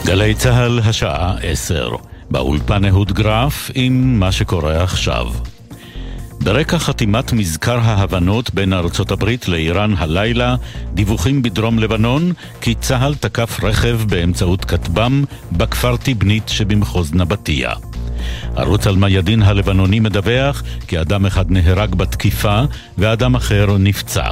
גלי צהל השעה 10, באולפן אהוד גרף עם מה שקורה עכשיו. ברקע חתימת מזכר ההבנות בין ארצות הברית לאיראן הלילה, דיווחים בדרום לבנון כי צהל תקף רכב באמצעות כטב"ם בכפר טיבנית שבמחוז נבטיה. ערוץ אל-מיאדין הלבנוני מדווח כי אדם אחד נהרג בתקיפה ואדם אחר נפצע.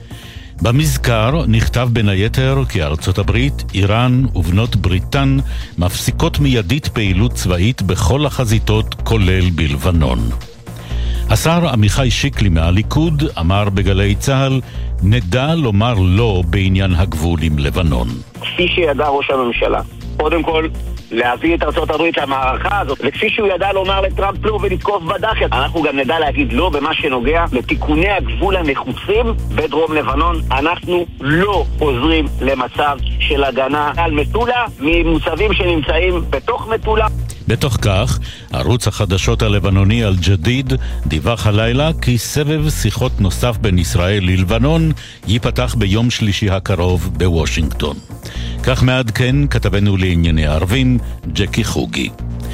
במזכר נכתב בין היתר כי ארצות הברית, איראן ובנות בריטן מפסיקות מיידית פעילות צבאית בכל החזיתות כולל בלבנון. השר עמיחי שיקלי מהליכוד אמר בגלי צהל, נדע לומר לא בעניין הגבול עם לבנון. כפי שידע ראש הממשלה, קודם כל להביא את ארצות הברית למערכה הזאת, וכפי שהוא ידע לומר לטראמפ לא ולתקוף בדחת, אנחנו גם נדע להגיד לא במה שנוגע לתיקוני הגבול הנחוצים בדרום לבנון. אנחנו לא חוזרים למצב של הגנה על מטולה ממוצבים שנמצאים בתוך מטולה. בתוך כך, ערוץ החדשות הלבנוני אל-ג'דיד דיווח הלילה כי סבב שיחות נוסף בין ישראל ללבנון ייפתח ביום שלישי הקרוב בוושינגטון. כך מעדכן כתבנו לענייני ערבים ג'קי חוגי.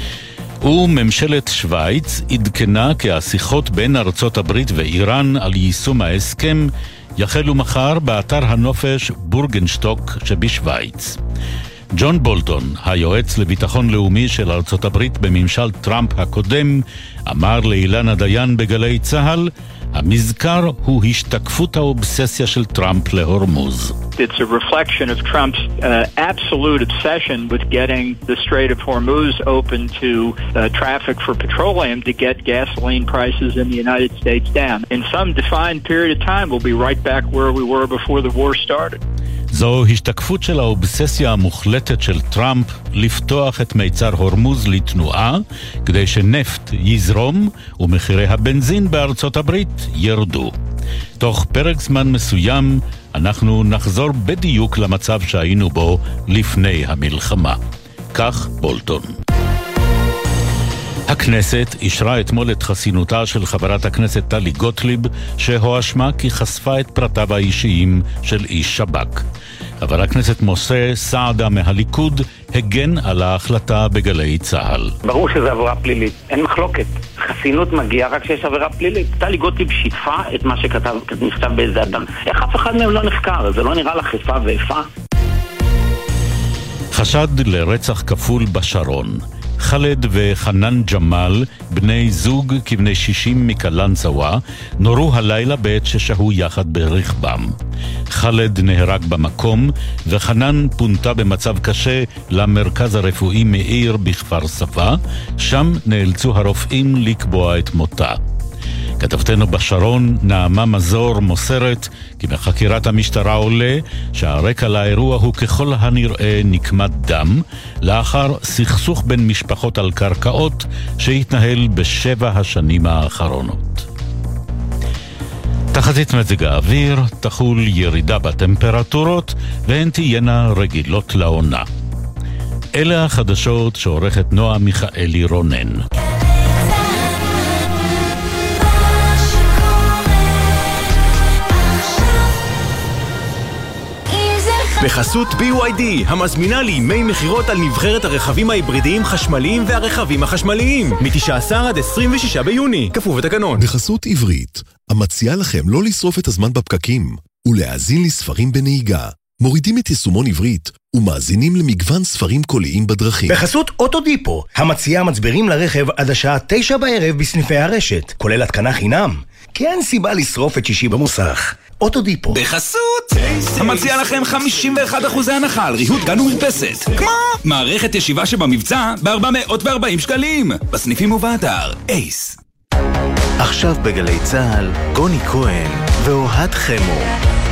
וממשלת שוויץ עדכנה כי השיחות בין ארצות הברית ואיראן על יישום ההסכם יחלו מחר באתר הנופש בורגנשטוק שבשוויץ. ג'ון בולטון, היועץ לביטחון לאומי של ארצות הברית בממשל טראמפ הקודם, אמר לאילנה דיין בגלי צהל, המזכר הוא השתקפות האובססיה של טראמפ להורמוז. It's a reflection of Trump's absolute obsession with getting the Strait of Hormuz open to traffic for petroleum to get gasoline prices in the United States down. In some defined period of time, we'll be right back where we were before the war started. זו השתקפות של האובססיה המוחלטת של טראמפ לפתוח את מיצר הורמוז לתנועה כדי שנפט יזרום ומחירי הבנזין בארצות הברית ירדו. תוך פרק זמן מסוים אנחנו נחזור בדיוק למצב שהיינו בו לפני המלחמה. כך בולטון. הכנסת אישרה אתמול את חסינותה של חברת הכנסת טלי גוטליב, שהואשמה כי חשפה את פרטיו האישיים של איש שב"כ. חבר הכנסת משה סעדה מהליכוד הגן על ההחלטה בגלי צהל. ברור שזה עבירה פלילית, אין מחלוקת. חסינות מגיעה רק שיש עבירה פלילית. טלי גוטליב שיתפה את מה שנכתב באיזה אדם. איך אף אחד מהם לא נחקר? זה לא נראה לך איפה ואיפה? חשד לרצח כפול בשרון. חלד וחנן ג'מאל, בני זוג כבני 60 מקלנסווה, נורו הלילה בעת ששהו יחד ברכבם. חלד נהרג במקום, וחנן פונתה במצב קשה למרכז הרפואי מאיר בכפר סבא, שם נאלצו הרופאים לקבוע את מותה. כתבתנו בשרון, נעמה מזור, מוסרת כי בחקירת המשטרה עולה שהרקע לאירוע הוא ככל הנראה נקמת דם לאחר סכסוך בין משפחות על קרקעות שהתנהל ב7 השנים האחרונות. תחזית מזג האוויר, תחול ירידה בטמפרטורות והן תהיינה רגילות לעונה. אלה החדשות שעורכת נועה מיכאלי רונן. בחסות BYD, המזמינה לימי מחירות על נבחרת הרכבים ההיברידיים חשמליים והרכבים החשמליים, מ-19 עד 26 ביוני, כפוף לתקנון. בחסות עברית, המציעה לכם לא לשרוף את הזמן בפקקים, ולהאזין לספרים בנהיגה. מורידים את יישומון עברית, ומאזינים למגוון ספרים קוליים בדרכים. בחסות אוטודיפו, המציעה מצברים לרכב עד השעה 9 בערב בסניפי הרשת, כולל התקנה חינם. כי אין סיבה לשרוף את שישי במוסך. אוטודיפו. בחסות המציע לכם 51% הנחה על ריהוט גן ומרפסת, כמו מערכת ישיבה שבמבצע ב-440 שקלים בסניפים ובאתר אייס. עכשיו בגלי צהל, גוני כהן ואוהד חמו.